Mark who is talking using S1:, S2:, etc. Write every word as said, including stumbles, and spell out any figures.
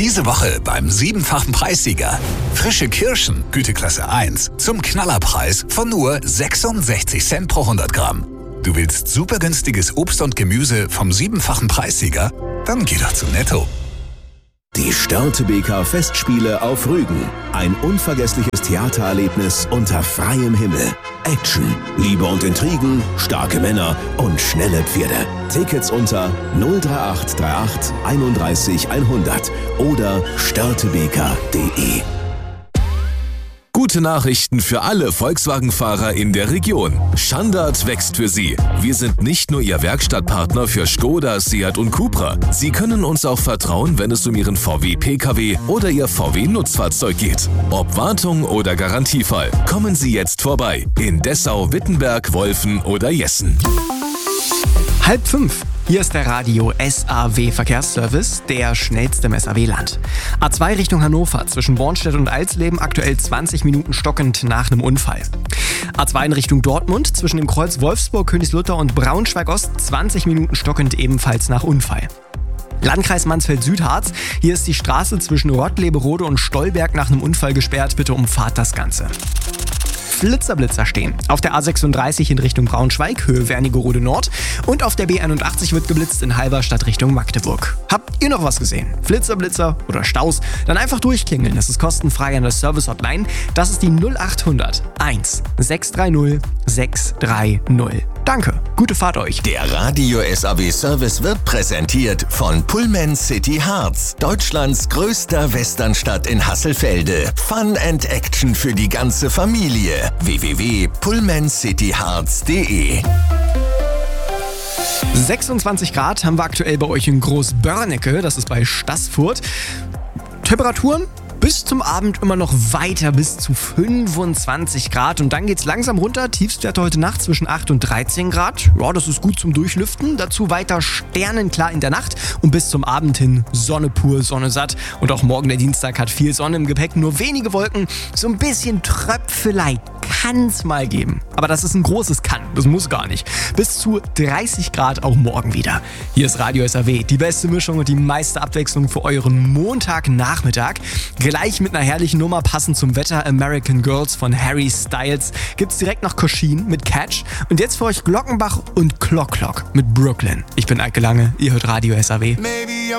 S1: Diese Woche beim siebenfachen Preissieger. Frische Kirschen, Güteklasse eins, zum Knallerpreis von nur sechsundsechzig Cent pro hundert Gramm. Du willst super günstiges Obst und Gemüse vom siebenfachen Preissieger? Dann geh doch zu Netto.
S2: Die Störtebeker Festspiele auf Rügen. Ein unvergessliches Theatererlebnis unter freiem Himmel. Action, Liebe und Intrigen, starke Männer und schnelle Pferde. Tickets unter null drei acht drei acht einunddreißig hundert oder störtebeker punkt de.
S3: Gute Nachrichten für alle Volkswagen-Fahrer in der Region. Standard wächst für Sie. Wir sind nicht nur Ihr Werkstattpartner für Skoda, Seat und Cupra. Sie können uns auch vertrauen, wenn es um Ihren V W-P K W oder Ihr V W-Nutzfahrzeug geht. Ob Wartung oder Garantiefall, kommen Sie jetzt vorbei. In Dessau, Wittenberg, Wolfen oder Jessen.
S4: Halb fünf. Hier ist der Radio S A W Verkehrsservice, der schnellste im S A W-Land. A zwei Richtung Hannover, zwischen Bornstedt und Alsleben, aktuell zwanzig Minuten stockend nach einem Unfall. A zwei in Richtung Dortmund, zwischen dem Kreuz Wolfsburg, Königslutter und Braunschweig-Ost, zwanzig Minuten stockend ebenfalls nach Unfall. Landkreis Mansfeld-Südharz, hier ist die Straße zwischen Rottleberode und Stolberg nach einem Unfall gesperrt, bitte umfahrt das Ganze. Blitzerblitzer stehen. Auf der A sechsunddreißig in Richtung Braunschweig, Höhe Wernigerode Nord, und auf der B einundachtzig wird geblitzt in Halberstadt Richtung Magdeburg. Habt ihr noch was gesehen? Flitzer, oder Staus? Dann einfach durchklingeln. Das ist kostenfrei an der Service-Hotline. Das ist die null acht hundert eins sechs drei null sechs drei null. Danke, gute Fahrt euch.
S5: Der Radio S A W Service wird präsentiert von Pullman City Harz, Deutschlands größter Westernstadt in Hasselfelde. Fun and Action für die ganze Familie. w w w punkt pullman city harz punkt de.
S4: sechsundzwanzig Grad haben wir aktuell bei euch in Großbörnecke, das ist bei Staßfurt. Temperaturen bis zum Abend immer noch weiter bis zu fünfundzwanzig Grad und dann geht's langsam runter. Tiefstwerte heute Nacht zwischen acht und dreizehn Grad. Ja, das ist gut zum Durchlüften. Dazu weiter sternenklar in der Nacht und bis zum Abend hin Sonne pur, Sonne satt. Und auch morgen der Dienstag hat viel Sonne im Gepäck, nur wenige Wolken. So ein bisschen Tröpfelei kann's mal geben. Aber das ist ein großes Kann, das muss gar nicht. Bis zu dreißig Grad auch morgen wieder. Hier ist Radio S A W, die beste Mischung und die meiste Abwechslung für euren Montagnachmittag. Gleich mit einer herrlichen Nummer passend zum Wetter, American Girls von Harry Styles, gibt's direkt noch Koschin mit Catch und jetzt für euch Glockenbach und Clock Clock mit Brooklyn. Ich bin Eike Lange, ihr hört Radio S A W.
S6: Maybe